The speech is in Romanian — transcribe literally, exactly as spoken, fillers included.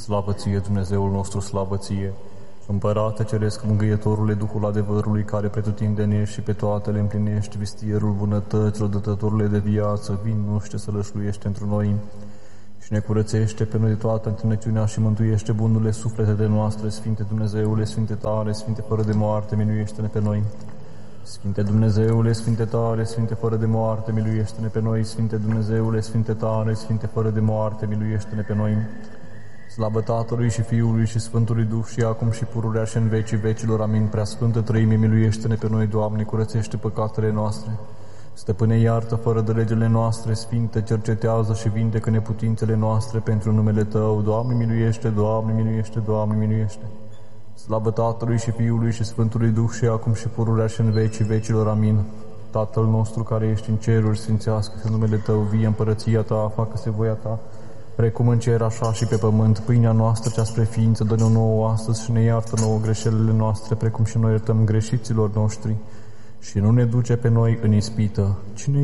Slavă ție, Dumnezeul nostru, slavă ție! Împărate Ceresc, Mângâietorule, Duhul adevărului, care pretutindeni ești și pe toate le împlinești, vistierul bunătăților, dătătorule de viață, vin nuște să lășluiește într noi și ne curățește pe noi de toată întinăciunea și mântuiește bunurile sufletele noastre. Sfinte Dumnezeule, Sfinte tare, Sfinte fără de moarte, miluiește-ne pe noi. Sfinte Dumnezeule, Sfinte tare, Sfinte fără de moarte, miluiește-ne pe noi. Sfinte Dumnezeule, Sfinte tare, Sfinte fără de moarte, miluiește-ne pe noi. Slavă Tatălui și Fiului și Sfântului Duh și acum și pururea și în vecii vecilor. Amin. Preasfântă Trăime, miluiește-ne pe noi, Doamne, curățește păcatele noastre. Stăpâne, iartă fără de legile noastre, Sfinte, cercetează și vindecă neputințele noastre pentru numele Tău. Doamne, miluiește, Doamne, miluiește, Doamne, miluiește. Slavă Tatălui și Fiului și Sfântului Duh și acum și pururea și în vecii vecilor. Amin. Tatăl nostru care ești în ceruri, sfințească-se numele Tău, vie împărăția Ta, facă-se voia Ta, precum în cer, așa și pe pământ. Pâinea noastră cea spre ființă dă-ne-o nouă astăzi și ne iartă nouă greșelile noastre, precum și noi iertăm greșiților noștri. Și nu ne duce pe noi în ispită, ci ne